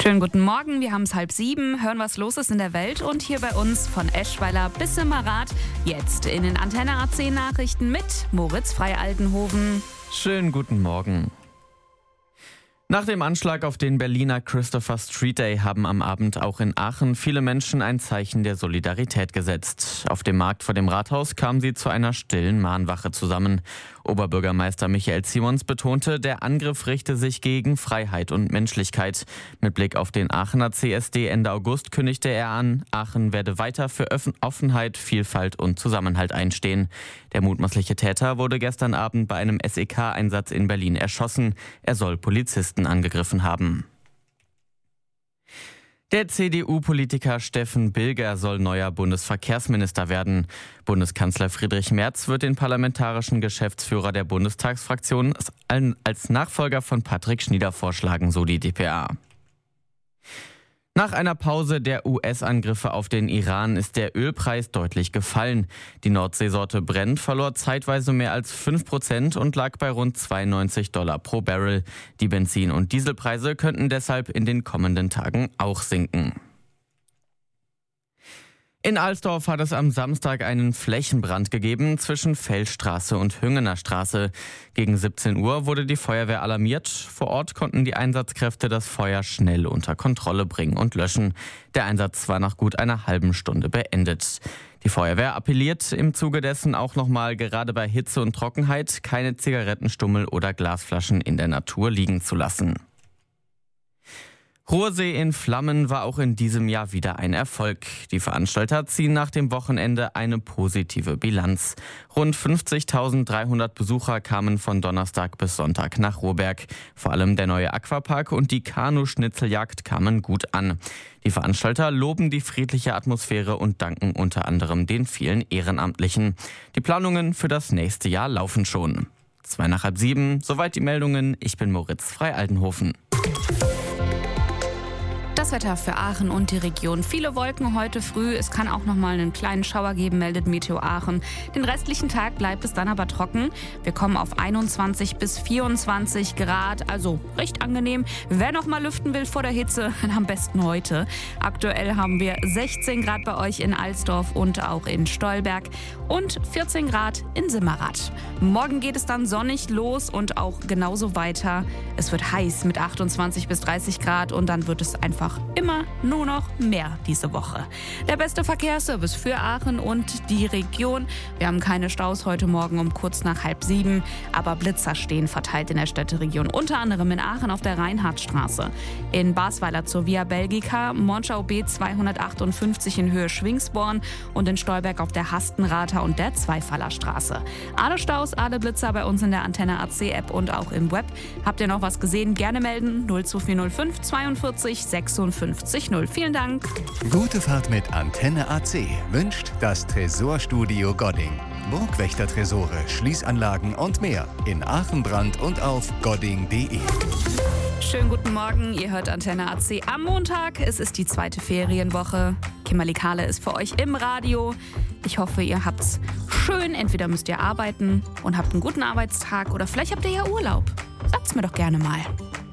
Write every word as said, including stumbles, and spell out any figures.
Schönen guten Morgen, wir haben es halb sieben, hören, was los ist in der Welt und hier bei uns von Eschweiler bis Simmerath. Jetzt in den Antenne A zehn Nachrichten mit Moritz Frei-Altenhoven. Schönen guten Morgen. Nach dem Anschlag auf den Berliner Christopher Street Day haben am Abend auch in Aachen viele Menschen ein Zeichen der Solidarität gesetzt. Auf dem Markt vor dem Rathaus kamen sie zu einer stillen Mahnwache zusammen. Oberbürgermeister Michael Simons betonte, der Angriff richte sich gegen Freiheit und Menschlichkeit. Mit Blick auf den Aachener C S D Ende August kündigte er an, Aachen werde weiter für Offenheit, Vielfalt und Zusammenhalt einstehen. Der mutmaßliche Täter wurde gestern Abend bei einem S E K-Einsatz in Berlin erschossen. Er soll Polizisten angegriffen haben. Der C D U-Politiker Steffen Bilger soll neuer Bundesverkehrsminister werden. Bundeskanzler Friedrich Merz wird den parlamentarischen Geschäftsführer der Bundestagsfraktion als Nachfolger von Patrick Schnieder vorschlagen, so die d p a. Nach einer Pause der U S-Angriffe auf den Iran ist der Ölpreis deutlich gefallen. Die Nordseesorte Brent verlor zeitweise mehr als fünf Prozent und lag bei rund zweiundneunzig Dollar pro Barrel. Die Benzin- und Dieselpreise könnten deshalb in den kommenden Tagen auch sinken. In Alsdorf hat es am Samstag einen Flächenbrand gegeben zwischen Feldstraße und Hüngener Straße. Gegen siebzehn Uhr wurde die Feuerwehr alarmiert. Vor Ort konnten die Einsatzkräfte das Feuer schnell unter Kontrolle bringen und löschen. Der Einsatz war nach gut einer halben Stunde beendet. Die Feuerwehr appelliert im Zuge dessen auch nochmal, gerade bei Hitze und Trockenheit keine Zigarettenstummel oder Glasflaschen in der Natur liegen zu lassen. Ruhrsee in Flammen war auch in diesem Jahr wieder ein Erfolg. Die Veranstalter ziehen nach dem Wochenende eine positive Bilanz. Rund fünfzigtausenddreihundert Besucher kamen von Donnerstag bis Sonntag nach Ruhrberg. Vor allem der neue Aquapark und die Kanu-Schnitzeljagd kamen gut an. Die Veranstalter loben die friedliche Atmosphäre und danken unter anderem den vielen Ehrenamtlichen. Die Planungen für das nächste Jahr laufen schon. Zwei nach halb sieben, soweit die Meldungen. Ich bin Moritz Frei-Altenhoven. Das Wetter für Aachen und die Region. Viele Wolken heute früh. Es kann auch noch mal einen kleinen Schauer geben, meldet Meteo Aachen. Den restlichen Tag bleibt es dann aber trocken. Wir kommen auf einundzwanzig bis vierundzwanzig Grad, also recht angenehm. Wer noch mal lüften will vor der Hitze, dann am besten heute. Aktuell haben wir sechzehn Grad bei euch in Alsdorf und auch in Stolberg und vierzehn Grad in Simmerath. Morgen geht es dann sonnig los und auch genauso weiter. Es wird heiß mit achtundzwanzig bis dreißig Grad und dann wird es einfach immer nur noch mehr diese Woche. Der beste Verkehrsservice für Aachen und die Region. Wir haben keine Staus heute Morgen um kurz nach halb sieben, aber Blitzer stehen verteilt in der Städteregion. Unter anderem in Aachen auf der Reinhardtstraße, in Basweiler zur Via Belgica, Monschau B zweihundertachtundfünfzig in Höhe Schwingsborn und in Stolberg auf der Hastenrather und der Zweifallerstraße. Alle Staus, alle Blitzer bei uns in der Antenne A C App und auch im Web. Habt ihr noch was gesehen? Gerne melden. null zwei vier null fünf zweiundvierzig sechsundfünfzig null. Vielen Dank. Gute Fahrt mit Antenne A C wünscht das Tresorstudio Godding. Burgwächter-Tresore, Schließanlagen und mehr in Aachenbrand und auf godding punkt de. Schönen guten Morgen, ihr hört Antenne A C am Montag. Es ist die zweite Ferienwoche. Kimberly Kahle ist für euch im Radio. Ich hoffe, ihr habt's schön. Entweder müsst ihr arbeiten und habt einen guten Arbeitstag oder vielleicht habt ihr ja Urlaub. Sagt's mir doch gerne mal.